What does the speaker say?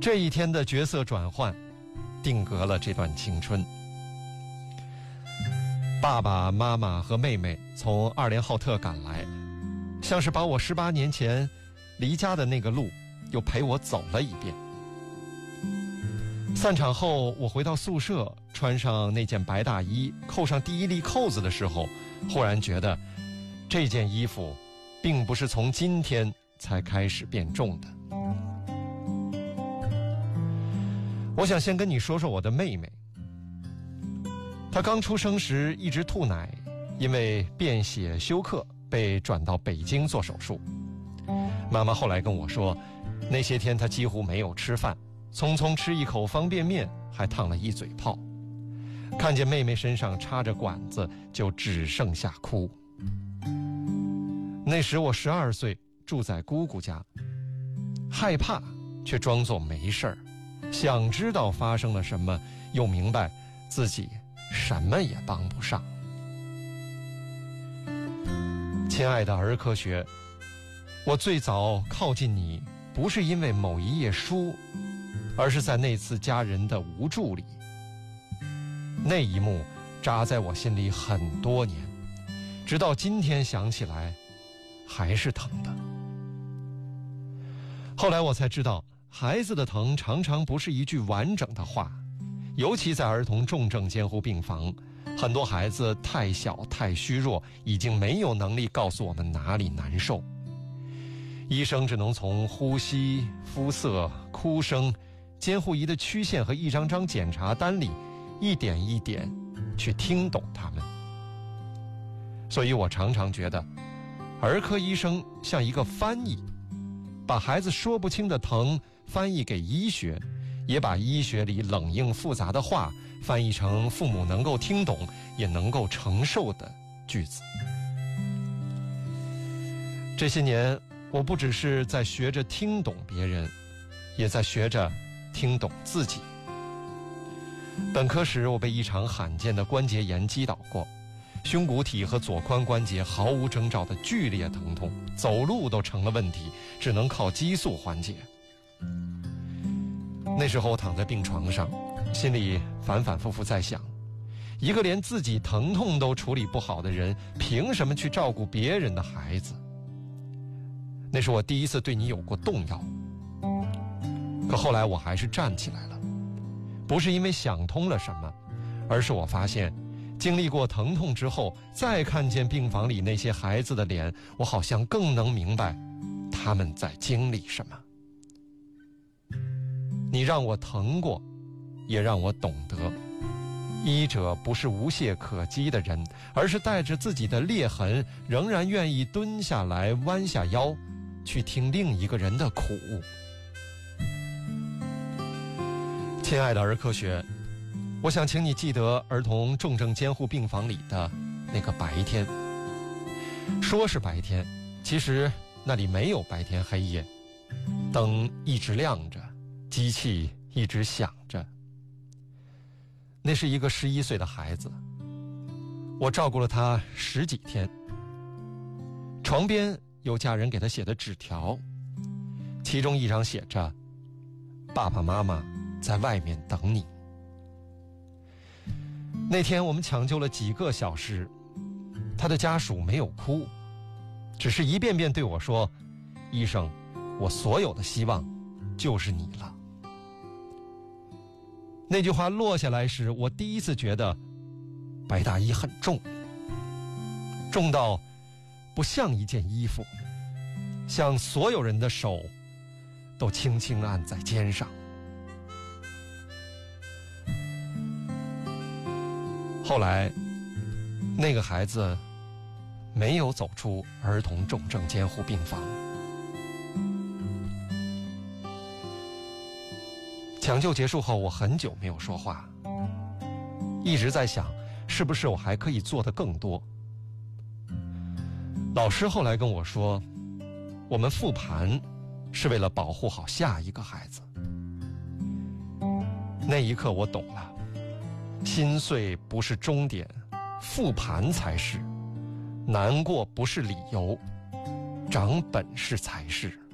这一天的角色转换定格了这段青春。爸爸妈妈和妹妹从阿联浩特赶来，像是把我18年前离家的那个路又陪我走了一遍。散场后，我回到宿舍，穿上那件白大衣，扣上第一粒扣子的时候，忽然觉得这件衣服并不是从今天才开始变重的。我想先跟你说说我的妹妹。她刚出生时一直吐奶，因为便血休克被转到北京做手术。妈妈后来跟我说，那些天她几乎没有吃饭，匆匆吃一口方便面还烫了一嘴泡。看见妹妹身上插着管子，就只剩下哭。那时我12岁，住在姑姑家，害怕却装作没事儿，想知道发生了什么，又明白自己什么也帮不上。亲爱的儿科学，我最早靠近你，不是因为某一页书，而是在那次家人的无助里。那一幕扎在我心里很多年，直到今天想起来还是疼的。后来我才知道，孩子的疼常常不是一句完整的话，尤其在儿童重症监护病房，很多孩子太小太虚弱，已经没有能力告诉我们哪里难受。医生只能从呼吸、肤色、哭声、监护仪的曲线和一张张检查单里一点一点去听懂他们。所以我常常觉得，儿科医生像一个翻译，把孩子说不清的疼翻译给医学，也把医学里冷硬复杂的话翻译成父母能够听懂也能够承受的句子。这些年，我不只是在学着听懂别人，也在学着听懂自己。本科时，我被一场罕见的关节炎击倒过，胸骨体和左髋关节毫无征兆的剧烈疼痛，走路都成了问题，只能靠激素缓解。那时候我躺在病床上，心里反反复复在想，一个连自己疼痛都处理不好的人，凭什么去照顾别人的孩子？那是我第一次对你有过动摇。可后来我还是站起来了，不是因为想通了什么，而是我发现经历过疼痛之后，再看见病房里那些孩子的脸，我好像更能明白他们在经历什么。你让我疼过，也让我懂得，医者不是无懈可击的人，而是带着自己的裂痕，仍然愿意蹲下来弯下腰去听另一个人的苦。亲爱的儿科学，我想请你记得儿童重症监护病房里的那个白天。说是白天，其实那里没有白天黑夜，灯一直亮着，机器一直响着。那是一个11岁的孩子，我照顾了他10几天。床边有家人给他写的纸条，其中一张写着：爸爸妈妈在外面等你。那天我们抢救了几个小时，他的家属没有哭，只是一遍遍对我说：医生，我所有的希望就是你了。那句话落下来时，我第一次觉得白大衣很重，重到不像一件衣服，像所有人的手都轻轻按在肩上。后来那个孩子没有走出儿童重症监护病房。抢救结束后，我很久没有说话，一直在想，是不是我还可以做得更多。老师后来跟我说，我们复盘是为了保护好下一个孩子。那一刻我懂了，心碎不是终点，复盘才是。难过不是理由，长本事才是。